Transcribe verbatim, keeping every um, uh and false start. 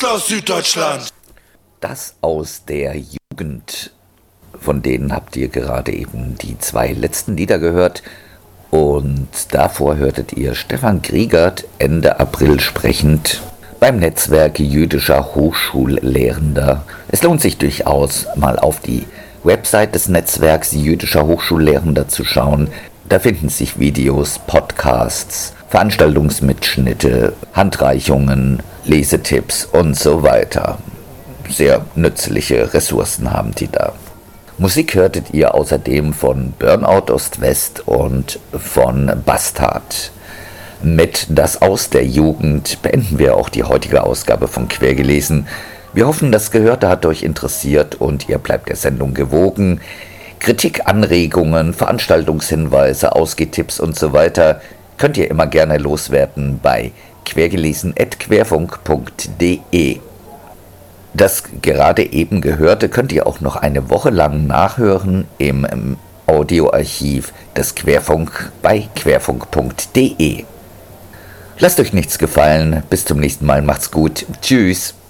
Künstler aus Süddeutschland. Das aus der Jugend. Von denen habt ihr gerade eben die zwei letzten Lieder gehört. Und davor hörtet ihr Stefan Griegert Ende April sprechend beim Netzwerk jüdischer Hochschullehrender. Es lohnt sich durchaus, mal auf die Website des Netzwerks jüdischer Hochschullehrender zu schauen. Da finden sich Videos, Podcasts, Veranstaltungsmitschnitte, Handreichungen, Lesetipps und so weiter. Sehr nützliche Ressourcen haben die da. Musik hörtet ihr außerdem von Burnout Ost-West und von Bastard. Mit Das aus der Jugend beenden wir auch die heutige Ausgabe von Quergelesen. Wir hoffen, das Gehörte hat euch interessiert und ihr bleibt der Sendung gewogen. Kritik, Anregungen, Veranstaltungshinweise, Ausgehtipps und so weiter könnt ihr immer gerne loswerden bei quergelesen at querfunk punkt de. Das gerade eben Gehörte könnt ihr auch noch eine Woche lang nachhören im, im Audioarchiv des Querfunk bei querfunk punkt de. Lasst euch nichts gefallen. Bis zum nächsten Mal. Macht's gut. Tschüss.